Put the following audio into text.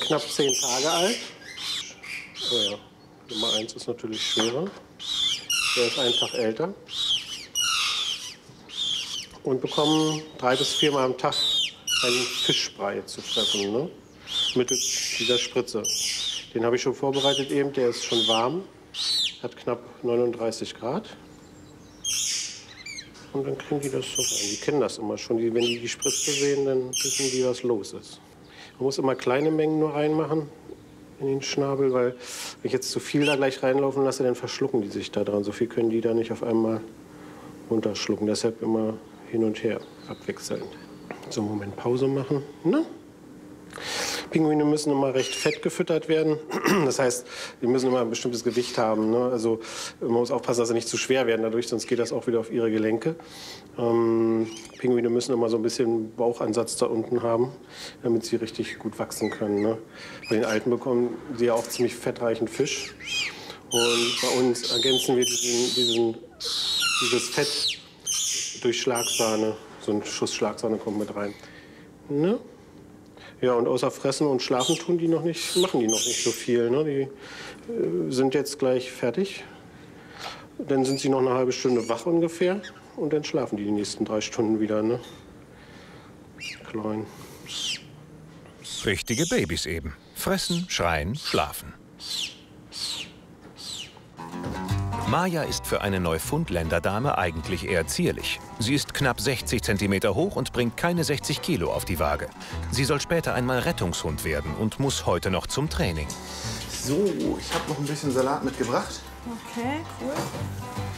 knapp 10 Tage alt. Oh ja, Nummer 1 ist natürlich schwerer. Der ist einen Tag älter. Und bekommen 3 bis 4 Mal am Tag einen Fischbrei zu fressen, ne? Mittels dieser Spritze. Den habe ich schon vorbereitet eben, der ist schon warm. Hat knapp 39 Grad. Und dann kriegen die das so rein. Die kennen das immer schon. Wenn die die Spritze sehen, dann wissen die, was los ist. Man muss immer kleine Mengen nur reinmachen in den Schnabel, weil wenn ich jetzt zu viel da gleich reinlaufen lasse, dann verschlucken die sich da dran. So viel können die da nicht auf einmal runterschlucken. Deshalb immer hin und her abwechselnd. So, einen Moment Pause machen. Ne? Pinguine müssen immer recht fett gefüttert werden. Das heißt, die müssen immer ein bestimmtes Gewicht haben. Ne? Also man muss aufpassen, dass sie nicht zu schwer werden dadurch, sonst geht das auch wieder auf ihre Gelenke. Pinguine müssen immer so ein bisschen Bauchansatz da unten haben, damit sie richtig gut wachsen können. Ne? Bei den Alten bekommen sie ja auch ziemlich fettreichen Fisch. Und bei uns ergänzen wir dieses Fett durch Schlagsahne. So ein Schuss Schlagsahne kommt mit rein. Ne? Ja, und außer Fressen und Schlafen machen die noch nicht so viel. Ne? Die sind jetzt gleich fertig. Dann sind sie noch eine halbe Stunde wach ungefähr. Und dann schlafen die nächsten 3 Stunden wieder. Ne? Klein. Richtige Babys eben. Fressen, schreien, schlafen. Maja ist für eine Neufundländerdame eigentlich eher zierlich. Sie ist knapp 60 cm hoch und bringt keine 60 Kilo auf die Waage. Sie soll später einmal Rettungshund werden und muss heute noch zum Training. So, ich habe noch ein bisschen Salat mitgebracht. Okay, cool.